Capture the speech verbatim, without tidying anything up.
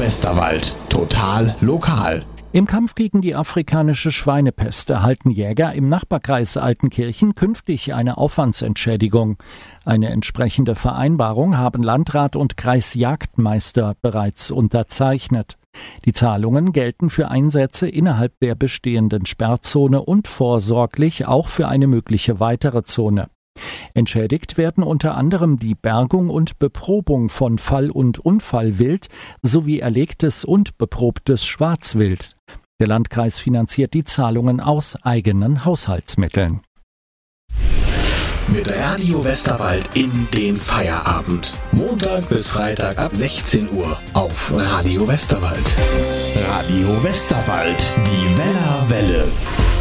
Westerwald. Total lokal. Im Kampf gegen die afrikanische Schweinepest erhalten Jäger im Nachbarkreis Altenkirchen künftig eine Aufwandsentschädigung. Eine entsprechende Vereinbarung haben Landrat und Kreisjagdmeister bereits unterzeichnet. Die Zahlungen gelten für Einsätze innerhalb der bestehenden Sperrzone und vorsorglich auch für eine mögliche weitere Zone. Entschädigt werden unter anderem die Bergung und Beprobung von Fall- und Unfallwild sowie erlegtes und beprobtes Schwarzwild. Der Landkreis finanziert die Zahlungen aus eigenen Haushaltsmitteln. Mit Radio Westerwald in den Feierabend. Montag bis Freitag ab sechzehn Uhr auf Radio Westerwald. Radio Westerwald, die Weller Welle.